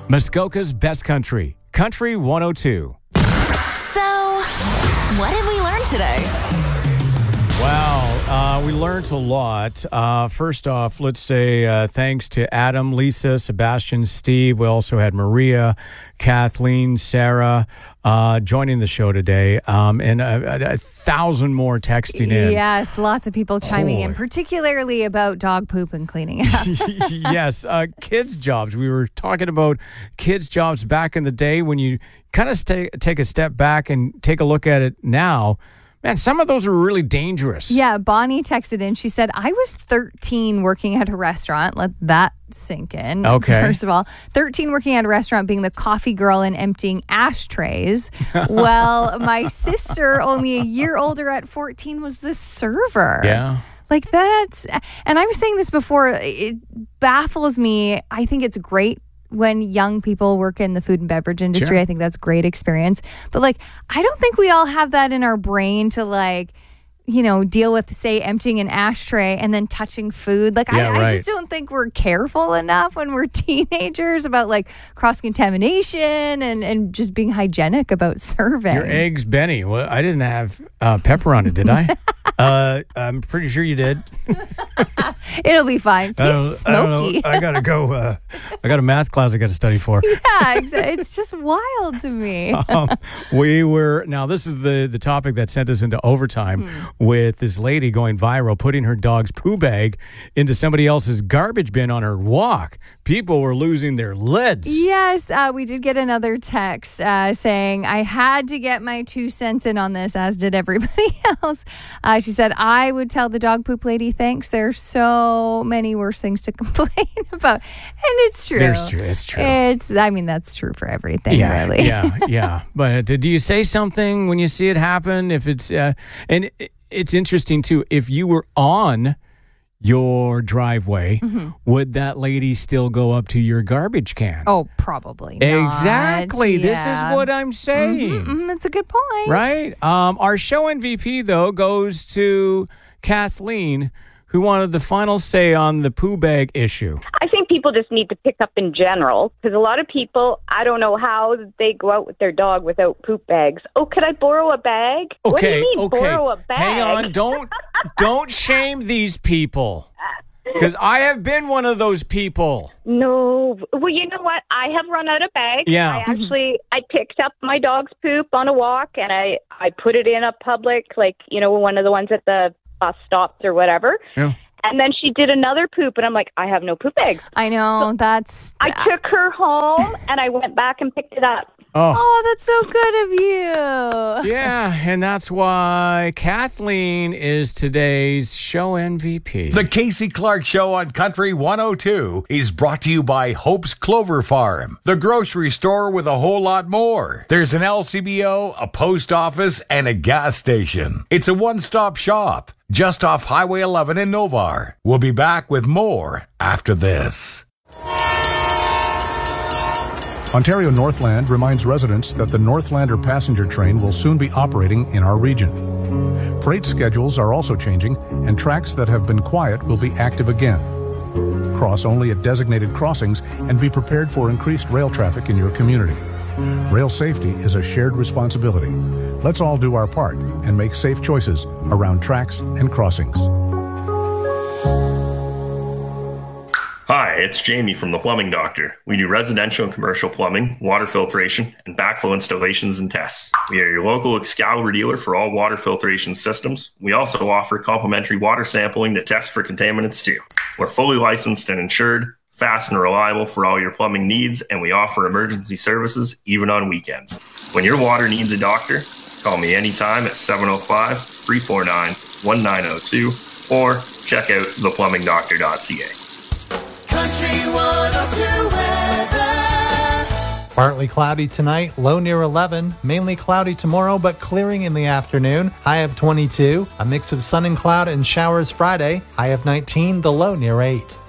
Muskoka's best country, Country 102. So, what did we learn today? Wow, we learned a lot. First off, let's say thanks to Adam, Lisa, Sebastian, Steve. We also had Maria, Kathleen, Sarah joining the show today, and a thousand more texting in. Yes, lots of people chiming in, particularly about dog poop and cleaning up. Yes, kids' jobs. We were talking about kids' jobs back in the day when you kind of take a step back and take a look at it now. Man, some of those are really dangerous. Yeah, Bonnie texted in. She said, I was 13 working at a restaurant. Let that sink in. Okay. First of all, 13 working at a restaurant, being the coffee girl and emptying ashtrays. Well, my sister, only a year older at 14, was the server. Yeah. Like that's, and I was saying this before, it baffles me. I think it's great when young people work in the food and beverage industry. Sure. I think that's great experience. But like, I don't think we all have that in our brain to like, you know, deal with, say, emptying an ashtray and then touching food. Like, I just don't think we're careful enough when we're teenagers about like cross-contamination and just being hygienic about serving. Your eggs, Benny. Well, I didn't have pepper on it, did I? I'm pretty sure you did. It'll be fine. Tastes smoky. I gotta go. I got a math class I got to study for. Yeah, it's just wild to me. Now this is the topic that sent us into overtime with this lady going viral, putting her dog's poo bag into somebody else's garbage bin on her walk. People were losing their lids. Yes, we did get another text saying, I had to get my 2 cents in on this, as did everybody else. She said, I would tell the dog poop lady thanks. There's so many worse things to complain about. And it's true. It's true. I mean, that's true for everything, really. Yeah. But do you say something when you see it happen? If it's, and it's interesting too, if you were on your driveway, would that lady still go up to your garbage can? Oh, probably not. Exactly. Yeah. This is what I'm saying. That's a good point. Right? Our show MVP, though, goes to Kathleen, who wanted the final say on the poo bag issue. I think people just need to pick up in general, because a lot of people, I don't know how they go out with their dog without poop bags. Oh, could I borrow a bag? What do you mean, borrow a bag? Hang on. Don't shame these people, because I have been one of those people. No. Well, you know what? I have run out of bags. Yeah. I picked up my dog's poop on a walk, and I put it in a public, like, you know, one of the ones at the bus stops or whatever. Yeah. And then she did another poop, and I'm like, I have no poop bags. I know, so I took her home, and I went back and picked it up. Oh, that's so good of you. Yeah, and that's why Kathleen is today's show MVP. The Casey Clark Show on Country 102 is brought to you by Hope's Clover Farm, the grocery store with a whole lot more. There's an LCBO, a post office, and a gas station. It's a one-stop shop just off Highway 11 in Novar. We'll be back with more after this. Ontario Northland reminds residents that the Northlander passenger train will soon be operating in our region. Freight schedules are also changing, and tracks that have been quiet will be active again. Cross only at designated crossings and be prepared for increased rail traffic in your community. Rail safety is a shared responsibility. Let's all do our part and make safe choices around tracks and crossings. Hi, it's Jamie from The Plumbing Doctor. We do residential and commercial plumbing, water filtration, and backflow installations and tests. We are your local Excalibur dealer for all water filtration systems. We also offer complimentary water sampling to test for contaminants too. We're fully licensed and insured, fast and reliable for all your plumbing needs, and we offer emergency services even on weekends. When your water needs a doctor, call me anytime at 705-349-1902 or check out theplumbingdoctor.ca. Country 102 weather. Partly cloudy tonight, low near 11. Mainly cloudy tomorrow, but clearing in the afternoon. High of 22. A mix of sun and cloud and showers Friday. High of 19, the low near 8.